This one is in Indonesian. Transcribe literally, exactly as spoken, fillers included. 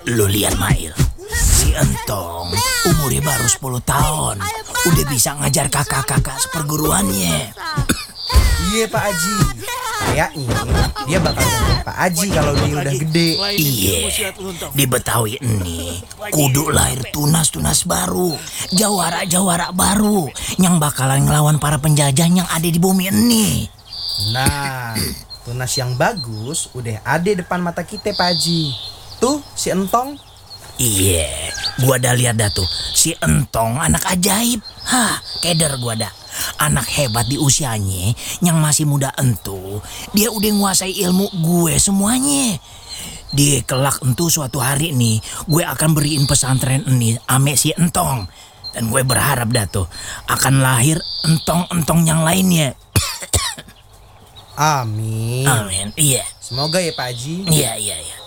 Lu lihat Mail, si Entong umurnya baru sepuluh tahun, udah bisa ngajar kakak-kakak seperguruannya. Iya Pak Haji, kayaknya dia bakal gantiin Pak Haji kalau dia udah gede. Iya, di Betawi ini kudu lahir tunas-tunas baru, jawara-jawara baru yang bakalan ngelawan para penjajah yang ada di bumi ini. Nah, tunas yang bagus udah ada depan mata kita Pak Haji. Tuh si Entong. Iya, gua dah lihat dah tuh, si Entong anak ajaib. Hah, keder gua dah. Anak hebat di usianya, yang masih muda entu, dia udah nguasai ilmu gue semuanya. Dia kelak entu suatu hari nih, gue akan beriin pesantren ini ame si Entong. Dan gue berharap dah tuh, akan lahir entong-entong yang lainnya. Amin. Amin, iya. Semoga ya Pak Haji. Iya, iya, iya.